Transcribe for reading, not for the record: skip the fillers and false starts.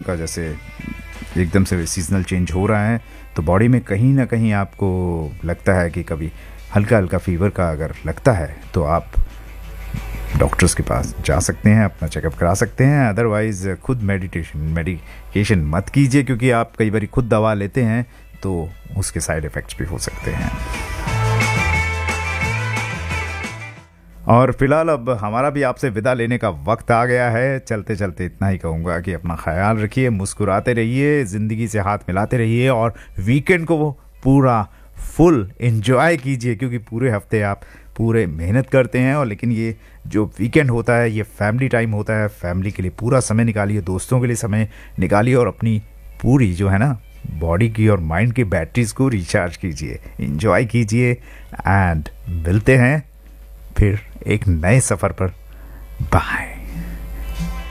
का जैसे एकदम से सीजनल चेंज हो रहा है, तो बॉडी में कहीं ना कहीं आपको लगता है कि कभी हल्का हल्का फीवर का अगर लगता है तो आप डॉक्टर्स के पास जा सकते हैं, अपना चेकअप करा सकते हैं। अदरवाइज़ खुद मेडिकेशन मत कीजिए, क्योंकि आप कई बार खुद दवा लेते हैं तो उसके साइड इफ़ेक्ट्स भी हो सकते हैं। और फिलहाल अब हमारा भी आपसे विदा लेने का वक्त आ गया है। चलते चलते इतना ही कहूँगा कि अपना ख्याल रखिए, मुस्कुराते रहिए, ज़िंदगी से हाथ मिलाते रहिए और वीकेंड को पूरा फुल एंजॉय कीजिए, क्योंकि पूरे हफ्ते आप पूरे मेहनत करते हैं। और लेकिन ये जो वीकेंड होता है ये फैमिली टाइम होता है। फैमिली के लिए पूरा समय निकालिए, दोस्तों के लिए समय निकालिए और अपनी पूरी जो है ना बॉडी की और माइंड की बैटरीज को रिचार्ज कीजिए, एंजॉय कीजिए। एंड मिलते हैं फिर एक नए सफ़र पर। बाय।